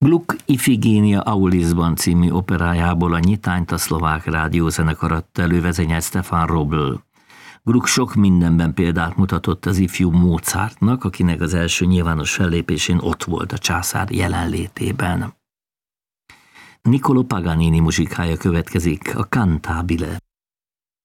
Gluck Ifigénia Aulisban című operájából a nyitányt a szlovák rádiózenekar adta elő, vezényelt Stefan Robl. Gluck sok mindenben példát mutatott az ifjú Mozartnak, akinek az első nyilvános fellépésén ott volt a császár jelenlétében. Niccolò Paganini muzsikája következik, a Cantabile.